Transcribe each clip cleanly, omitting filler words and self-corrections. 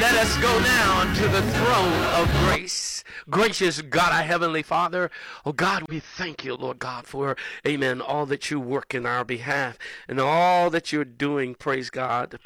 Let us go now to the throne of grace. Gracious God, our Heavenly Father, oh God, we thank you, Lord God, for, amen, all that you work in our behalf and all that you're doing, praise God,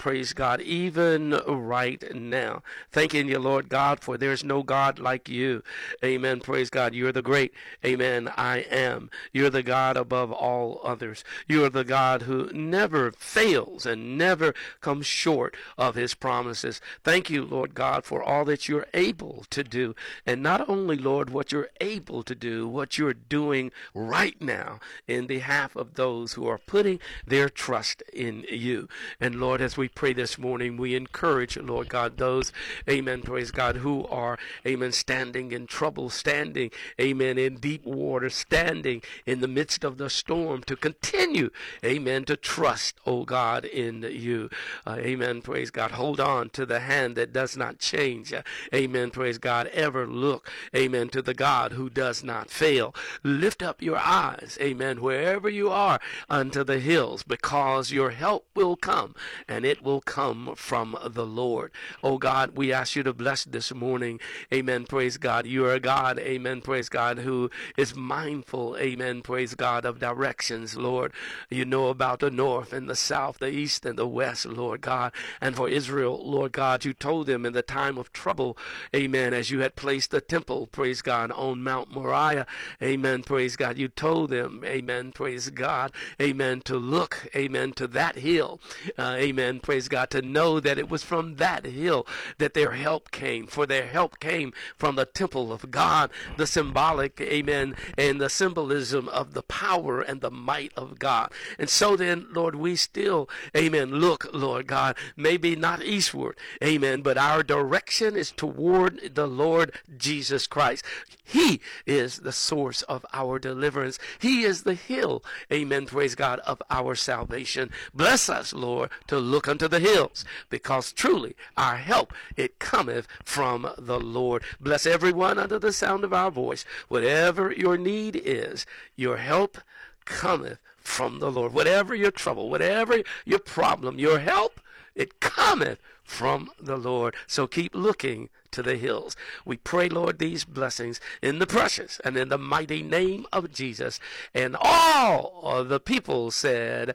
even right now. Thanking you, Lord God, for there's no God like you. Amen, praise God. You're the great, amen, I am. You're the God above all others. You're the God who never fails and never comes short of his promises. Thank you, Lord God, for all that you're able to do. And not only, Lord, what you're able to do, what you're doing right now in behalf of those who are putting their trust in you. And Lord, as we pray this morning, we encourage, Lord God, those, amen, praise God, who are, amen, standing in trouble, standing, amen, in deep water, standing in the midst of the storm, to continue, amen, to trust, oh God, in you. Amen, praise God. Hold on to the hand that does not change. Amen, praise God. Ever look, amen, to the God who does not fail. Lift up your eyes, amen, wherever you are, unto the hills, because your help will come, and it will come from the Lord. Oh God, we ask you to bless this morning. Amen, praise God. You are a God, amen, praise God, who is mindful, amen, praise God, of directions, Lord. You know about the north and the south, the east and the west, Lord God. And for Israel, Lord God, you told them in the time of trouble, amen, as you had placed the temple, praise God, on Mount Moriah, amen, praise God, you told them, amen, praise God, amen, to look, amen, to that hill, amen, praise God, to know that it was from that hill that their help came, for their help came from the temple of God, the symbolic, amen, and the symbolism of the power and the might of God. And so then, Lord, we still, amen, look, Lord God, maybe not eastward, amen, but our direction is toward the Lord Jesus Christ. He is the source of our deliverance. He is the hill, amen, praise God, of our salvation. Bless us, Lord, to look unto the hills, because truly our help, it cometh from the Lord. Bless everyone under the sound of our voice. Whatever your need is, your help cometh from the Lord. Whatever your trouble, whatever your problem, your help, it cometh from the Lord. So keep looking to the hills. We pray, Lord, these blessings in the precious and in the mighty name of Jesus. And all of the people said,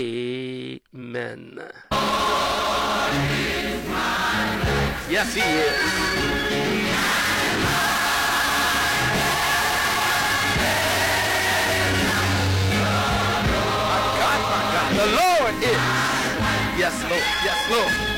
amen. Yes, he is. The Lord is. Yes, Lord. Yes, Lord.